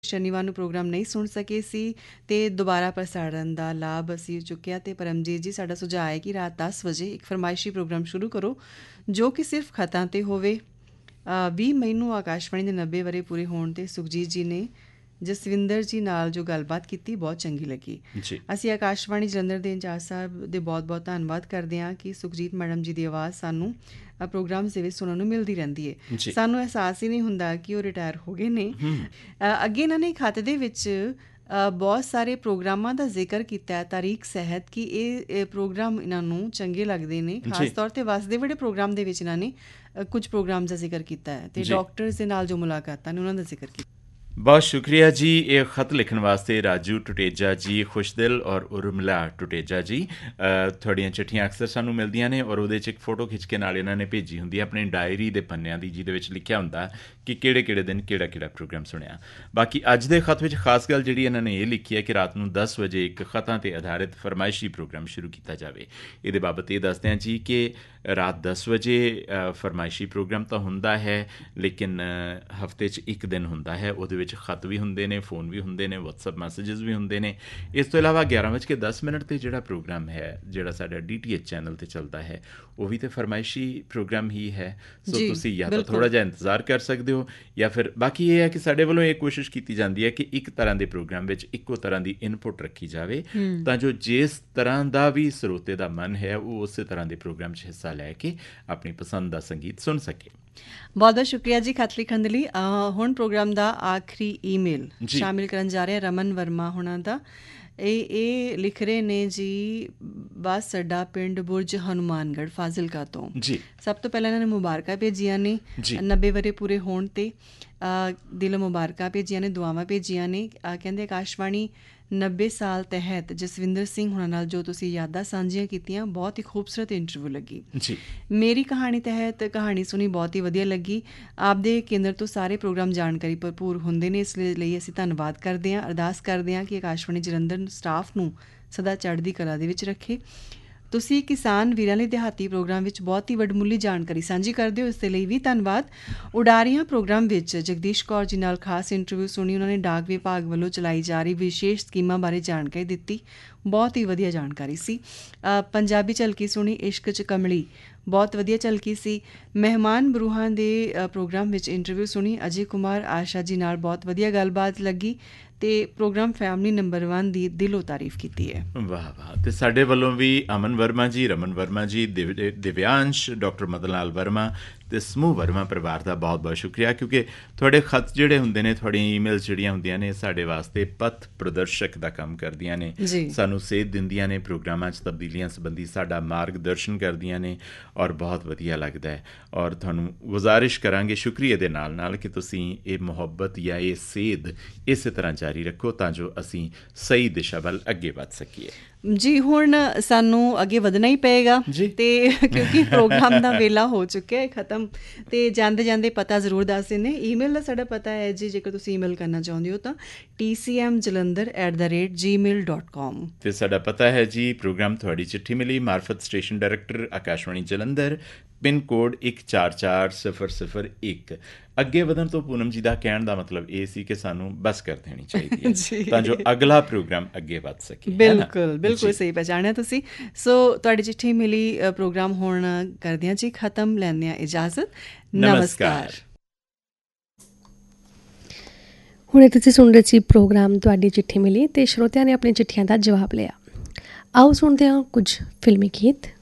ਸ਼ਨੀਵਾਰ ਨੂੰ ਪ੍ਰੋਗਰਾਮ ਨਹੀਂ ਸੁਣ ਸਕੇ ਸੀ ਅਤੇ ਦੁਬਾਰਾ ਪ੍ਰਸਾਰਣ ਦਾ ਲਾਭ ਅਸੀਂ ਚੁੱਕਿਆ। ਅਤੇ ਪਰਮਜੀਤ ਜੀ, ਸਾਡਾ ਸੁਝਾਅ ਹੈ ਕਿ ਰਾਤ 10 ਵਜੇ ਇੱਕ ਫਰਮਾਇਸ਼ੀ ਪ੍ਰੋਗਰਾਮ ਸ਼ੁਰੂ ਕਰੋ ਜੋ ਕਿ ਸਿਰਫ ਖਤਾਂ 'ਤੇ ਹੋਵੇ। 20 ਮਈ ਨੂੰ ਆਕਾਸ਼ਵਾਣੀ ਦੇ 90 ਵਰ੍ਹੇ ਪੂਰੇ ਹੋਣ 'ਤੇ ਸੁਖਜੀਤ ਜੀ ਨੇ ਜਸਵਿੰਦਰ ਜੀ ਨਾਲ ਜੋ ਗੱਲਬਾਤ ਕੀਤੀ ਬਹੁਤ ਚੰਗੀ ਲੱਗੀ। ਅਸੀਂ ਆਕਾਸ਼ਵਾਣੀ ਜਲੰਧਰ ਦੇ ਇੰਚਾਰਜ ਸਾਹਿਬ ਦੇ ਬਹੁਤ ਬਹੁਤ ਧੰਨਵਾਦ ਕਰਦੇ ਹਾਂ ਕਿ ਸੁਖਜੀਤ ਮੈਡਮ ਜੀ ਦੀ ਆਵਾਜ਼ ਸਾਨੂੰ ਪ੍ਰੋਗਰਾਮਸ ਦੇ ਵਿੱਚ ਸੁਣਨ ਨੂੰ ਮਿਲਦੀ ਰਹਿੰਦੀ ਹੈ। ਸਾਨੂੰ ਅਹਿਸਾਸ ਹੀ ਨਹੀਂ ਹੁੰਦਾ ਕਿ ਉਹ ਰਿਟਾਇਰ ਹੋ ਗਏ ਨੇ। ਅੱਗੇ ਇਹਨਾਂ ਨੇ ਖੱਤ ਦੇ ਵਿੱਚ ਬਹੁਤ ਸਾਰੇ ਪ੍ਰੋਗਰਾਮਾਂ ਦਾ ਜ਼ਿਕਰ ਕੀਤਾ ਹੈ ਤਾਰੀਖ ਸਹਿਤ ਕਿ ਇਹ ਪ੍ਰੋਗਰਾਮ ਇਹਨਾਂ ਨੂੰ ਚੰਗੇ ਲੱਗਦੇ ਨੇ। ਖਾਸ ਤੌਰ 'ਤੇ ਵਸਦੇ ਵੜੇ ਪ੍ਰੋਗਰਾਮ ਦੇ ਵਿੱਚ ਇਹਨਾਂ ਨੇ ਕੁਝ ਪ੍ਰੋਗਰਾਮਸ ਦਾ ਜ਼ਿਕਰ ਕੀਤਾ ਹੈ ਅਤੇ ਡਾਕਟਰਸ ਦੇ ਨਾਲ ਜੋ ਮੁਲਾਕਾਤਾਂ ਨੇ ਉਹਨਾਂ ਦਾ ਜ਼ਿਕਰ ਕੀਤਾ। ਬਹੁਤ ਸ਼ੁਕਰੀਆ ਜੀ ਇਹ ਖਤ ਲਿਖਣ ਵਾਸਤੇ ਰਾਜੂ ਟੁਟੇਜਾ ਜੀ, ਖੁਸ਼ਦਿਲ ਔਰ ਉਰਮਿਲਾ ਟੁਟੇਜਾ ਜੀ। ਤੁਹਾਡੀਆਂ ਚਿੱਠੀਆਂ ਅਕਸਰ ਸਾਨੂੰ ਮਿਲਦੀਆਂ ਨੇ ਔਰ ਉਹਦੇ 'ਚ ਇੱਕ ਫੋਟੋ ਖਿੱਚ ਕੇ ਨਾਲ ਇਹਨਾਂ ਨੇ ਭੇਜੀ ਹੁੰਦੀ ਹੈ ਆਪਣੀ ਡਾਇਰੀ ਦੇ ਪੰਨਿਆਂ ਦੀ, ਜਿਹਦੇ ਵਿੱਚ ਲਿਖਿਆ ਹੁੰਦਾ ਕਿ ਕਿਹੜੇ ਕਿਹੜੇ ਦਿਨ ਕਿਹੜਾ ਕਿਹੜਾ ਪ੍ਰੋਗਰਾਮ ਸੁਣਿਆ। ਬਾਕੀ ਅੱਜ ਦੇ ਖਤ ਵਿੱਚ ਖਾਸ ਗੱਲ ਜਿਹੜੀ ਇਹਨਾਂ ਨੇ ਇਹ ਲਿਖੀ ਹੈ ਕਿ ਰਾਤ ਨੂੰ 10 ਵਜੇ ਇੱਕ ਖਤਾਂ 'ਤੇ ਆਧਾਰਿਤ ਫਰਮਾਇਸ਼ੀ ਪ੍ਰੋਗਰਾਮ ਸ਼ੁਰੂ ਕੀਤਾ ਜਾਵੇ। ਇਹਦੇ ਬਾਬਤ ਇਹ ਦੱਸਦੇ ਹਾਂ ਜੀ ਕਿ ਰਾਤ 10 ਵਜੇ ਫਰਮਾਇਸ਼ੀ ਪ੍ਰੋਗਰਾਮ ਤਾਂ ਹੁੰਦਾ ਹੈ, ਲੇਕਿਨ ਹਫ਼ਤੇ 'ਚ ਇੱਕ ਦਿਨ ਹੁੰਦਾ ਹੈ। ਉਹਦੇ ਵਿੱਚ ਖਤ ਵੀ ਹੁੰਦੇ ਨੇ, ਫੋਨ ਵੀ ਹੁੰਦੇ ਨੇ, ਵਟਸਐਪ ਮੈਸੇਜਿਸ ਵੀ ਹੁੰਦੇ ਨੇ। ਇਸ ਤੋਂ ਇਲਾਵਾ 11:10 'ਤੇ ਜਿਹੜਾ ਪ੍ਰੋਗਰਾਮ ਹੈ ਜਿਹੜਾ ਸਾਡਾ DTH ਚੈਨਲ 'ਤੇ ਚੱਲਦਾ ਹੈ ਉਹ ਵੀ ਤਾਂ ਫਰਮਾਇਸ਼ੀ ਪ੍ਰੋਗਰਾਮ ਹੀ ਹੈ। ਸੋ ਤੁਸੀਂ ਜਾਂ ਤਾਂ ਥੋੜ੍ਹਾ ਜਿਹਾ ਇੰਤਜ਼ਾਰ ਕਰ ਸਕਦੇ ਹੋ ਜਾਂ ਫਿਰ ਬਾਕੀ ਇਹ ਹੈ ਕਿ ਸਾਡੇ ਵੱਲੋਂ ਇਹ ਕੋਸ਼ਿਸ਼ ਕੀਤੀ ਜਾਂਦੀ ਹੈ ਕਿ ਇੱਕ ਤਰ੍ਹਾਂ ਦੇ ਪ੍ਰੋਗਰਾਮ ਵਿੱਚ ਇੱਕੋ ਤਰ੍ਹਾਂ ਦੀ ਇਨਪੁਟ ਰੱਖੀ ਜਾਵੇ ਤਾਂ ਜੋ ਜਿਸ ਤਰ੍ਹਾਂ ਦਾ ਵੀ ਸਰੋਤੇ ਦਾ ਮਨ ਹੈ ਉਹ ਉਸੇ ਤਰ੍ਹਾਂ ਦੇ ਪ੍ਰੋਗਰਾਮ 'ਚ ਹਿੱਸਾ ਲੈ ਕੇ ਆਪਣੀ ਪਸੰਦ ਦਾ ਸੰਗੀਤ ਸੁਣ ਸਕੇ। ਬਹੁਤ ਬਹੁਤ ਸ਼ੁਕਰੀਆ ਜੀ ਖਤ ਲਿਖਣ ਦੇ ਲਈ। ਹੁਣ ਪ੍ਰੋਗਰਾਮ ਦਾ ਆਖਰੀ ਈਮੇਲ ਸ਼ਾਮਿਲ ਕਰਨ ਜਾ ਰਹੇ ਰਮਨ ਵਰਮਾ ਹੁਣਾਂ ਦਾ। ਇਹ ਲਿਖ ਰਹੇ ਨੇ ਜੀ, ਬੱਸ ਅੱਡਾ ਪਿੰਡ ਬੁਰਜ ਹਨੂੰਮਾਨਗੜ੍ਹ ਫਾਜ਼ਿਲਕਾ ਤੋਂ। ਸਭ ਤੋਂ ਪਹਿਲਾਂ ਇਹਨਾਂ ਨੇ ਮੁਬਾਰਕਾਂ ਭੇਜੀਆਂ ਨੇ 90 ਵਰ੍ਹੇ ਪੂਰੇ ਹੋਣ 'ਤੇ। ਦਿਲੋਂ ਮੁਬਾਰਕਾਂ ਭੇਜੀਆਂ ਨੇ, ਦੁਆਵਾਂ ਭੇਜੀਆਂ ਨੇ। ਕਹਿੰਦੇ ਆਕਾਸ਼ਵਾਣੀ 90 ਸਾਲ ਤਹਿਤ ਜਸਵਿੰਦਰ ਸਿੰਘ ਹੁਣਾਂ ਨਾਲ ਜੋ ਤੁਸੀਂ ਯਾਦਾਂ ਸਾਂਝੀਆਂ ਕੀਤੀਆਂ ਬਹੁਤ ਹੀ ਖੂਬਸੂਰਤ ਇੰਟਰਵਿਊ ਲੱਗੀ। ਮੇਰੀ ਕਹਾਣੀ ਤਹਿਤ ਕਹਾਣੀ ਸੁਣੀ ਬਹੁਤ ਹੀ ਵਧੀਆ ਲੱਗੀ। ਆਪਦੇ ਕੇਂਦਰ ਤੋਂ ਸਾਰੇ ਪ੍ਰੋਗਰਾਮ ਜਾਣਕਾਰੀ ਭਰਪੂਰ ਹੁੰਦੇ ਨੇ, ਇਸ ਲਈ ਅਸੀਂ ਧੰਨਵਾਦ ਕਰਦੇ ਹਾਂ। ਅਰਦਾਸ ਕਰਦੇ ਹਾਂ ਕਿ ਆਕਾਸ਼ਵਾਣੀ ਜਲੰਧਰ ਸਟਾਫ ਨੂੰ ਸਦਾ ਚੜ੍ਹਦੀ ਕਲਾ ਦੇ ਵਿੱਚ ਰੱਖੇ। ਤੁਸੀਂ ਕਿਸਾਨ ਵੀਰਾਂ ਲਈ ਦਿਹਾਤੀ ਪ੍ਰੋਗਰਾਮ ਵਿੱਚ ਬਹੁਤ ਹੀ ਵਡਮੁੱਲੀ ਜਾਣਕਾਰੀ ਸਾਂਝੀ ਕਰਦੇ ਹੋ, ਇਸ ਦੇ ਲਈ ਵੀ ਧੰਨਵਾਦ। ਉਡਾਰੀਆਂ ਪ੍ਰੋਗਰਾਮ ਵਿੱਚ ਜਗਦੀਸ਼ ਕੌਰ ਜੀ ਨਾਲ ਖਾਸ ਇੰਟਰਵਿਊ ਸੁਣੀ। ਉਹਨਾਂ ਨੇ ਡਾਕ ਵਿਭਾਗ ਵੱਲੋਂ ਚਲਾਈ ਜਾ ਰਹੀ ਵਿਸ਼ੇਸ਼ ਸਕੀਮਾਂ ਬਾਰੇ ਜਾਣਕਾਰੀ ਦਿੱਤੀ, ਬਹੁਤ ਹੀ ਵਧੀਆ ਜਾਣਕਾਰੀ ਸੀ। ਪੰਜਾਬੀ ਝਲਕੀ ਸੁਣੀ, ਇਸ਼ਕ 'ਚ ਕਮਲੀ ਬਹੁਤ ਵਧੀਆ ਝਲਕੀ ਸੀ। ਮਹਿਮਾਨ ਬਰੂਹਾਂ ਦੇ ਪ੍ਰੋਗਰਾਮ ਵਿੱਚ ਇੰਟਰਵਿਊ ਸੁਣੀ, ਅਜੇ ਕੁਮਾਰ ਆਸ਼ਾ ਜੀ ਨਾਲ ਬਹੁਤ ਵਧੀਆ ਗੱਲਬਾਤ ਲੱਗੀ ਅਤੇ ਪ੍ਰੋਗਰਾਮ ਫੈਮਿਲੀ ਨੰਬਰ 1 ਦੀ ਦਿਲੋਂ ਤਾਰੀਫ ਕੀਤੀ ਹੈ। ਵਾਹ ਵਾਹ। ਅਤੇ ਸਾਡੇ ਵੱਲੋਂ ਵੀ ਅਮਨ ਵਰਮਾ ਜੀ, ਰਮਨ ਵਰਮਾ ਜੀ, ਦਿਵਿਆਂਸ਼, ਡਾਕਟਰ ਮਦਨ ਲਾਲ ਵਰਮਾ ਅਤੇ ਸਮੂਹ ਵਰਮਾ ਪਰਿਵਾਰ ਦਾ ਬਹੁਤ ਬਹੁਤ ਸ਼ੁਕਰੀਆ, ਕਿਉਂਕਿ ਤੁਹਾਡੇ ਖਤ ਜਿਹੜੇ ਹੁੰਦੇ ਨੇ, ਤੁਹਾਡੀਆਂ ਈਮੇਲਸ ਜਿਹੜੀਆਂ ਹੁੰਦੀਆਂ ਨੇ ਸਾਡੇ ਵਾਸਤੇ ਪਥ ਪ੍ਰਦਰਸ਼ਕ ਦਾ ਕੰਮ ਕਰਦੀਆਂ ਨੇ। ਸਾਨੂੰ ਸੇਧ ਦਿੰਦੀਆਂ ਨੇ, ਪ੍ਰੋਗਰਾਮਾਂ 'ਚ ਤਬਦੀਲੀਆਂ ਸੰਬੰਧੀ ਸਾਡਾ ਮਾਰਗਦਰਸ਼ਨ ਕਰਦੀਆਂ ਨੇ ਔਰ ਬਹੁਤ ਵਧੀਆ ਲੱਗਦਾ ਹੈ। ਔਰ ਤੁਹਾਨੂੰ ਗੁਜ਼ਾਰਿਸ਼ ਕਰਾਂਗੇ ਸ਼ੁਕਰੀਆ ਦੇ ਨਾਲ ਨਾਲ ਕਿ ਤੁਸੀਂ ਇਹ ਮੁਹੱਬਤ ਜਾਂ ਇਹ ਸੇਧ ਇਸੇ ਤਰ੍ਹਾਂ ਜਾਰੀ ਰੱਖੋ ਤਾਂ ਜੋ ਅਸੀਂ ਸਹੀ ਦਿਸ਼ਾ ਵੱਲ ਅੱਗੇ ਵੱਧ ਸਕੀਏ। ਜੀ ਹੁਣ ਸਾਨੂੰ ਅੱਗੇ ਵਧਣਾ ਹੀ ਪਏਗਾ ਅਤੇ ਕਿਉਂਕਿ ਪ੍ਰੋਗਰਾਮ ਦਾ ਵੇਲਾ ਹੋ ਚੁੱਕਿਆ ਹੈ ਖਤਮ। ਅਤੇ ਜਾਂਦੇ ਜਾਂਦੇ ਪਤਾ ਜ਼ਰੂਰ ਦੱਸ ਦਿੰਦੇ। ਈਮੇਲ ਦਾ ਸਾਡਾ ਪਤਾ ਹੈ ਜੀ, ਜੇਕਰ ਤੁਸੀਂ ਈਮੇਲ ਕਰਨਾ ਚਾਹੁੰਦੇ ਹੋ ਤਾਂ tcmjalandhar@gmail.com। ਅਤੇ ਸਾਡਾ ਪਤਾ ਹੈ ਜੀ, ਪ੍ਰੋਗਰਾਮ ਤੁਹਾਡੀ ਚਿੱਠੀ ਮਿਲੀ, ਮਾਰਫਤ station director Akashvani Jalandhar, pin code 1440001। ਅੱਗੇ ਵਧਣ ਤੋਂ ਪੂਨਮ ਜੀ ਦਾ ਕਹਿਣ ਦਾ ਮਤਲਬ ਇਹ ਸੀ ਕਿ ਸਾਨੂੰ ਬਸ ਕਰ ਦੇਣੀ ਚਾਹੀਦੀ ਹੈ ਤਾਂ ਜੋ ਅਗਲਾ ਪ੍ਰੋਗਰਾਮ ਅੱਗੇ ਵੱਧ ਸਕੇ। ਬਿਲਕੁਲ ਬਿਲਕੁਲ ਸਹੀ ਪਹਿਚਾਣਿਆ ਤੁਸੀਂ। ਸੋ ਤੁਹਾਡੀ ਚਿੱਠੀ ਮਿਲੀ, ਪ੍ਰੋਗਰਾਮ ਹੁਣ ਕਰਦੇ ਹਾਂ ਜੀ ਖਤਮ, ਲੈਂਦੇ ਹਾਂ ਇਜਾਜ਼ਤ। ਨਮਸਕਾਰ। ਹੁਣੇ ਤੁਸੀਂ ਸੁਣ ਰਹੇ ਸੀ ਪ੍ਰੋਗਰਾਮ ਤੁਹਾਡੀ ਚਿੱਠੀ ਮਿਲੀ ਅਤੇ ਸਰੋਤਿਆਂ ਨੇ ਆਪਣੀ ਚਿੱਠੀਆਂ ਦਾ ਜਵਾਬ ਲਿਆ। ਆਓ ਸੁਣਦੇ ਹਾਂ ਕੁਝ ਫਿਲਮੀ ਗੀਤ।